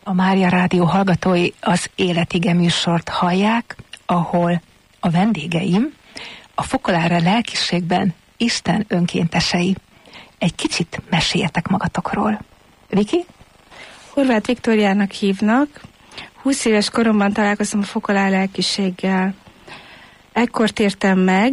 A Mária Rádió hallgatói az Életige műsort hallják, ahol a vendégeim a Fokolára lelkiségben Isten önkéntesei. Egy kicsit meséljetek magatokról. Viki? Horváth Viktóriának hívnak. 20 éves koromban találkoztam a Fokolára lelkiséggel. Ekkor tértem meg,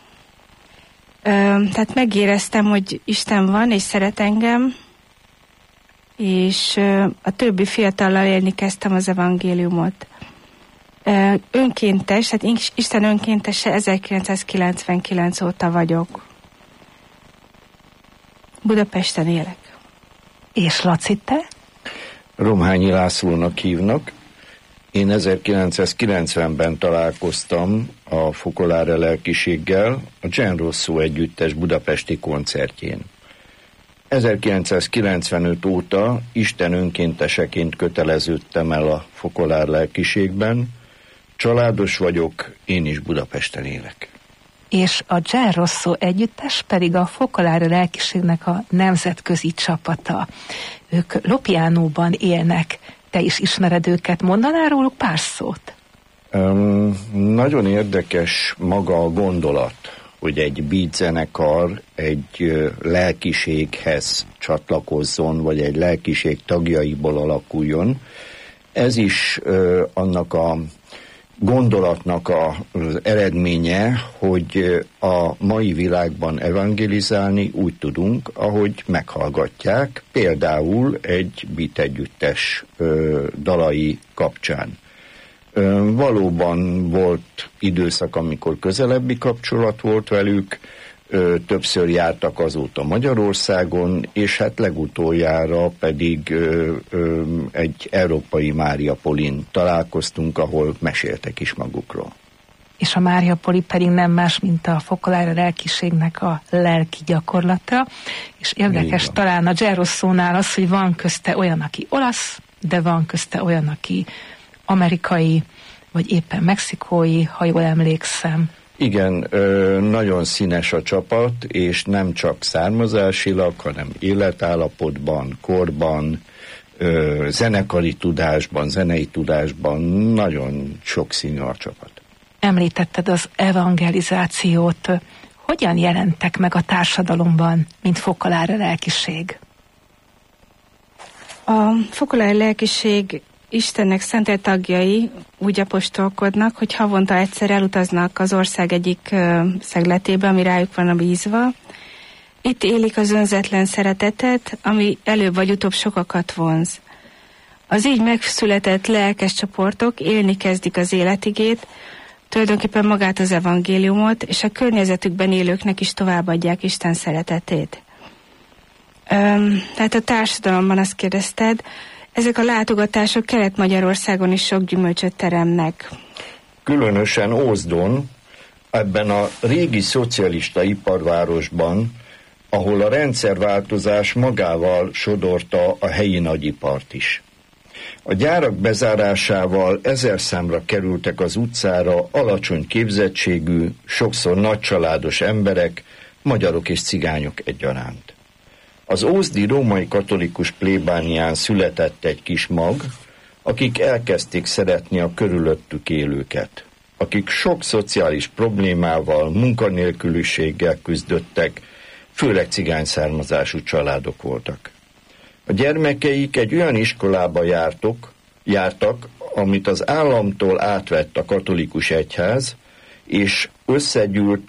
tehát megéreztem, hogy Isten van és szeret engem, és a többi fiatallal élni kezdtem az evangéliumot. Önkéntes, tehát Isten önkéntese 1999 óta vagyok. Budapesten élek. És Laci, te? Romhányi Lászlónak hívnak. Én 1990-ben találkoztam a Fokolára lelkiséggel a Gian Rosso együttes budapesti koncertjén. 1995 óta Isten önkénteseként köteleződtem el a Fokolára lelkiségben. Családos vagyok, én is Budapesten élek. És a Gian Rosso együttes pedig a Fokolára lelkiségnek a nemzetközi csapata. Ők Lopjánóban élnek. Te is ismered őket, mondanál róluk pár szót? Nagyon érdekes maga a gondolat, hogy egy beat zenekar egy lelkiséghez csatlakozzon, vagy egy lelkiség tagjaiból alakuljon. Ez is annak a gondolatnak az eredménye, hogy a mai világban evangelizálni úgy tudunk, ahogy meghallgatják, például egy beat együttes dalai kapcsán. Valóban volt időszak, amikor közelebbi kapcsolat volt velük, többször jártak azóta Magyarországon, és hát legutoljára pedig egy európai Máriapolin találkoztunk, ahol meséltek is magukról. És a Máriapoli pedig nem más, mint a Fokolára lelkiségnek a lelki gyakorlata, és érdekes talán a Gian Rossónál az, hogy van közte olyan, aki olasz, de van közte olyan, aki amerikai, vagy éppen mexikói, ha jól emlékszem. Igen, nagyon színes a csapat, és nem csak származásilag, hanem életállapotban, korban, zenekari tudásban, zenei tudásban nagyon sokszínű a csapat. Említetted az evangelizációt. Hogyan jelentek meg a társadalomban, mint Fokolára lelkiség? A Fokolára lelkiség Istennek szentelt tagjai úgy apostolkodnak, hogy havonta egyszer elutaznak az ország egyik szegletébe, ami rájuk van bízva. Itt élik az önzetlen szeretetet, ami előbb vagy utóbb sokakat vonz. Az így megszületett lelkes csoportok élni kezdik az életigét, tulajdonképpen magát az evangéliumot, és a környezetükben élőknek is továbbadják Isten szeretetét. Tehát a társadalomban azt kérdezted, ezek a látogatások Kelet-Magyarországon is sok gyümölcsöt teremnek. Különösen Ózdon, ebben a régi szocialista iparvárosban, ahol a rendszerváltozás magával sodorta a helyi nagyipart is. A gyárak bezárásával 1000 számra kerültek az utcára alacsony képzettségű, sokszor nagycsaládos emberek, magyarok és cigányok egyaránt. Az ózdi római katolikus plébánián született egy kis mag, akik elkezdték szeretni a körülöttük élőket, akik sok szociális problémával, munkanélküliséggel küzdöttek, főleg cigány származású családok voltak. A gyermekeik egy olyan iskolába jártak, amit az államtól átvett a katolikus egyház, és összegyűlt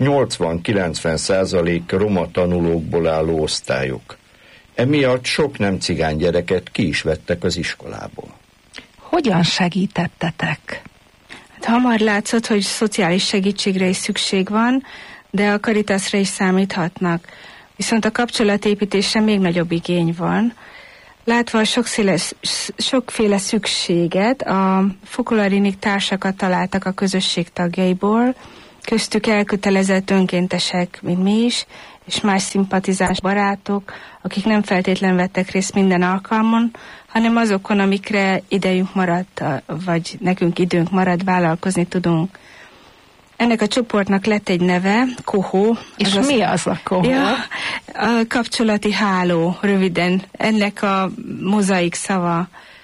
80-90% roma tanulókból álló osztályok. Emiatt sok nem cigány gyereket ki is vettek az iskolából. Hogyan segítettetek? Hát hamar látszott, hogy szociális segítségre is szükség van, de a Caritasra is számíthatnak. Viszont a kapcsolatépítésre még nagyobb igény van. Látva a sokféle szükséget, a Fokolarinik társakat találtak a közösség tagjaiból, köztük elkötelezett önkéntesek, mint mi is, és más szimpatizáns barátok, akik nem feltétlen vettek részt minden alkalmon, hanem azokon, amikre idejünk maradt, vagy nekünk időnk maradt, vállalkozni tudunk. Ennek a csoportnak lett egy neve, Kohó. És mi az a Kohó? Ja, a kapcsolati háló, röviden. Ennek a mozaik szava.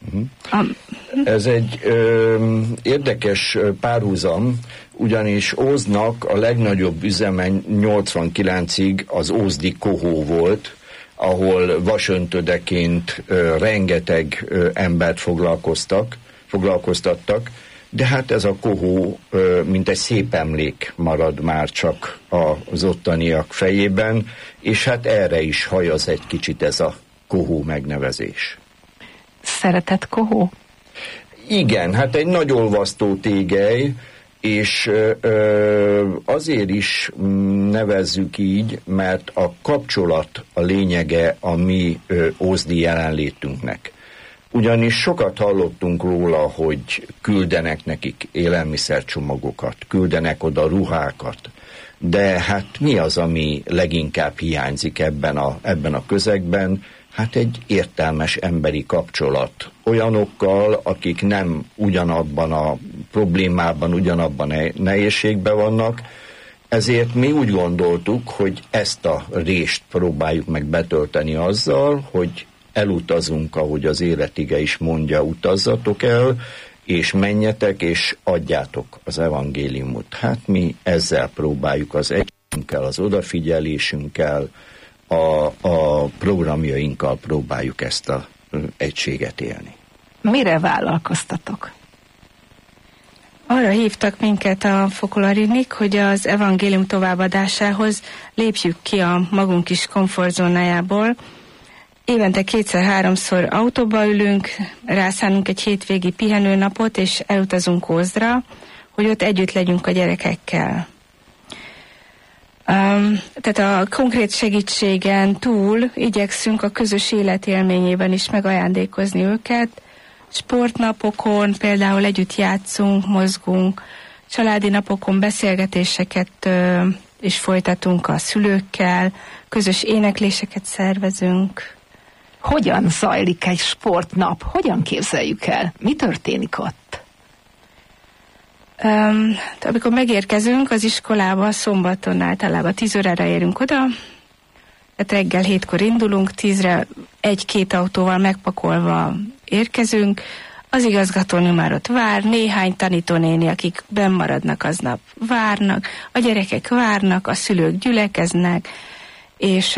Ez egy érdekes párhuzam, ugyanis Ózdnak a legnagyobb üzeme 89-ig az ózdi kohó volt, ahol vasöntödeként rengeteg embert foglalkoztattak, de hát ez a kohó, mint egy szép emlék marad már csak az ottaniak fejében, és hát erre is hajaz egy kicsit ez a kohó megnevezés. Szeretett kohó? Igen, hát egy nagy olvasztó tégely, és azért is nevezzük így, mert a kapcsolat a lényege a mi ózdi jelenlétünknek. Ugyanis sokat hallottunk róla, hogy küldenek nekik élelmiszercsomagokat, küldenek oda ruhákat, de hát mi az, ami leginkább hiányzik ebben a közegben? Hát egy értelmes emberi kapcsolat olyanokkal, akik nem ugyanabban a problémában, ugyanabban a nehézségben vannak, ezért mi úgy gondoltuk, hogy ezt a rést próbáljuk meg betölteni azzal, hogy elutazunk, ahogy az életige is mondja, utazzatok el, és menjetek, és adjátok az evangéliumot. Hát mi ezzel próbáljuk az együnkkel, az odafigyelésünkkel, a programjainkkal próbáljuk ezt az egységet élni. Mire vállalkoztatok? Arra hívtak minket a fokolarinik, hogy az evangélium továbbadásához lépjük ki a magunk is komfortzónájából. Évente 2-3-szor autóba ülünk, rászánunk egy hétvégi pihenőnapot, és elutazunk Ózdra, hogy ott együtt legyünk a gyerekekkel. Tehát a konkrét segítségen túl igyekszünk a közös életélményében is megajándékozni őket. Sportnapokon például együtt játszunk, mozgunk, családi napokon beszélgetéseket is folytatunk a szülőkkel, közös énekléseket szervezünk. Hogyan zajlik egy sportnap? Hogyan képzeljük el? Mi történik ott? Amikor megérkezünk az iskolába, szombaton általában 10 órára érünk oda, tehát reggel 7-kor indulunk, 10-re 1-2 autóval megpakolva érkezünk, az igazgatónő már ott vár, néhány tanítónéni, akik benn maradnak aznap, várnak, a gyerekek várnak, a szülők gyülekeznek, és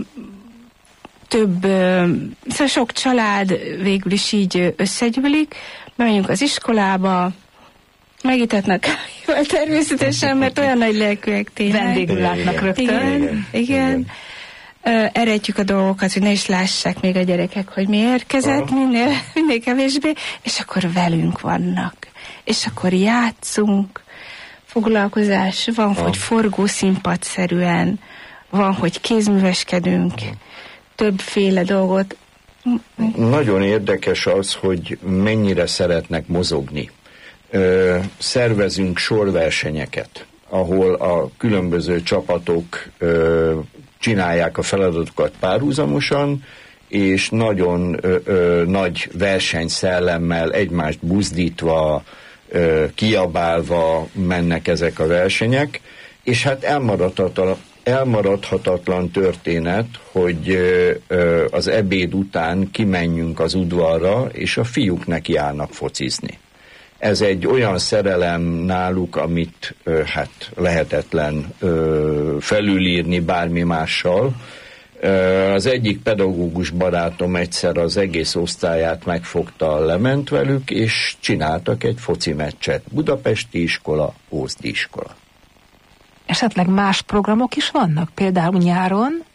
szóval sok család végül is így összegyűlik, bemegyünk az iskolába, megítetnek kávéval természetesen, mert olyan nagy lelkűek tényleg. Vendégül látnak rögtön. Igen. Eredjük a dolgokat, hogy ne is lássák még a gyerekek, hogy mi érkezett, minél kevésbé, és akkor velünk vannak. És akkor játszunk, foglalkozás, van, hogy forgószínpadszerűen, van, hogy kézműveskedünk, többféle dolgot. Nagyon érdekes az, hogy mennyire szeretnek mozogni. Szervezünk sorversenyeket, ahol a különböző csapatok csinálják a feladatokat párhuzamosan, és nagyon nagy versenyszellemmel, egymást buzdítva, kiabálva mennek ezek a versenyek, és hát elmaradhatatlan történet, hogy az ebéd után kimenjünk az udvarra, és a fiúk nekiállnak focizni. Ez egy olyan szerelem náluk, amit hát lehetetlen felülírni bármi mással. Az egyik pedagógus barátom egyszer az egész osztályát megfogta, lement velük, és csináltak egy foci meccset. Budapesti iskola, ózdi iskola. Esetleg más programok is vannak? Például nyáron?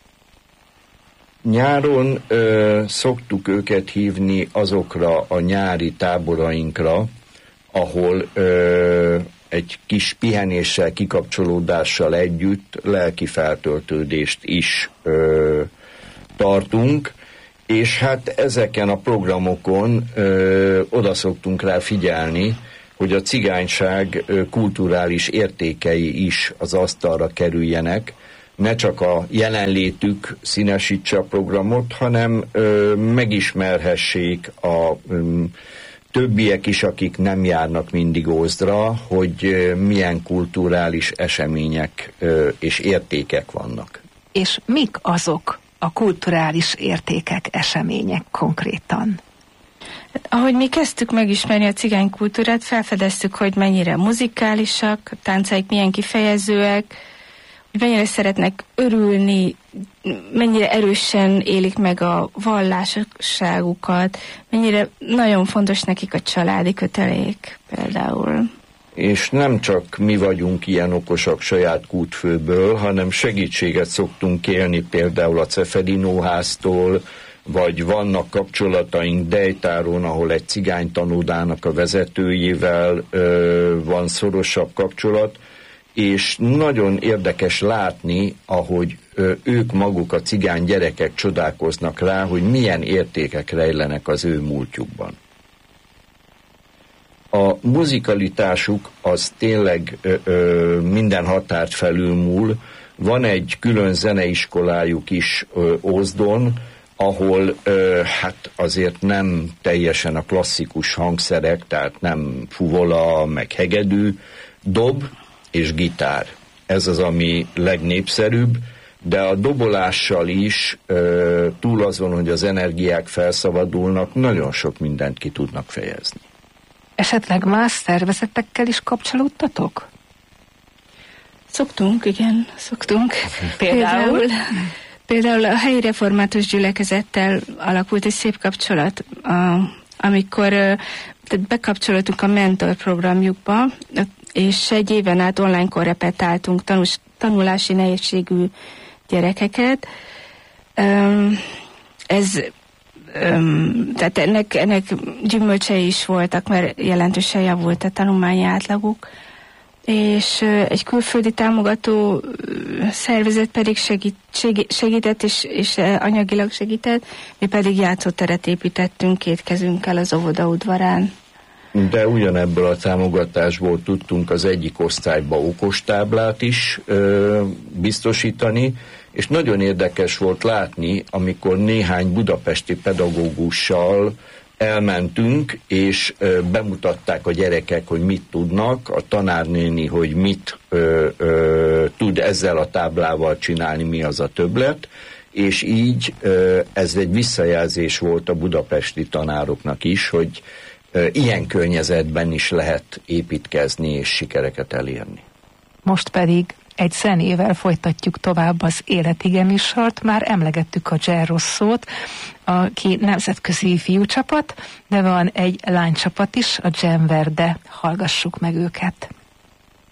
Nyáron szoktuk őket hívni azokra a nyári táborainkra, ahol egy kis pihenéssel, kikapcsolódással együtt lelki feltöltődést is tartunk, és hát ezeken a programokon oda szoktunk rá figyelni, hogy a cigányság kulturális értékei is az asztalra kerüljenek, ne csak a jelenlétük színesítse a programot, hanem megismerhessék a többiek is, akik nem járnak mindig Ózdra, hogy milyen kulturális események és értékek vannak. És mik azok a kulturális értékek, események konkrétan? Ahogy mi kezdtük megismerni a cigánykultúrát, felfedeztük, hogy mennyire muzikálisak, táncaik milyen kifejezőek, hogy mennyire szeretnek örülni, mennyire erősen élik meg a vallásosságukat, mennyire nagyon fontos nekik a családi kötelék például. És nem csak mi vagyunk ilyen okosak saját Kútfőből, hanem segítséget szoktunk kérni például a Ceferino háztól, vagy vannak kapcsolataink Dejtáron, ahol egy cigánytanódának a vezetőjével van szorosabb kapcsolat, és nagyon érdekes látni, ahogy ők maguk, a cigány gyerekek csodálkoznak rá, hogy milyen értékek rejlenek az ő múltjukban. A muzikalitásuk az tényleg minden határt felülmúl. Van egy külön zeneiskolájuk is Ózdon, ahol hát azért nem teljesen a klasszikus hangszerek, tehát nem fuvola, meg hegedű, dob és gitár. Ez az, ami legnépszerűbb, de a dobolással is, túl azon, hogy az energiák felszabadulnak, nagyon sok mindent ki tudnak fejezni. Esetleg más szervezetekkel is kapcsolódtatok? Szoktunk, igen, szoktunk. Például a helyi református gyülekezettel alakult egy szép kapcsolat, amikor bekapcsolódtunk a mentor programjukba, és egy éven át online korrepetáltunk tanulási nehézségű gyerekeket. Tehát ennek gyümölcsei is voltak, mert jelentősen javult a tanulmányi átlaguk, és egy külföldi támogató szervezet pedig segített és anyagilag segített, mi pedig játszóteret építettünk 2 kezünkkel az óvoda udvarán. De ugyanebből a támogatásból tudtunk az egyik osztályba okostáblát is biztosítani, és nagyon érdekes volt látni, amikor néhány budapesti pedagógussal elmentünk, és bemutatták a gyerekek, hogy mit tudnak, a tanárnéni, hogy mit tud ezzel a táblával csinálni, mi az a többlet, és így ez egy visszajelzés volt a budapesti tanároknak is, hogy ilyen környezetben is lehet építkezni és sikereket elérni. Most pedig egy zenével folytatjuk tovább az Életige műsort. Már emlegettük a Gerroszót, aki nemzetközi fiúcsapat, de van egy lánycsapat is, a Gemverde. Hallgassuk meg őket.